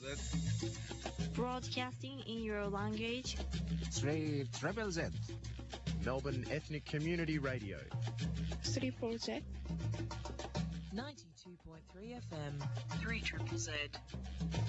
Z. Broadcasting in your language. 3 Triple Z. Melbourne Ethnic Community Radio. 3-4-Z. 92.3 FM. 3 Triple Z.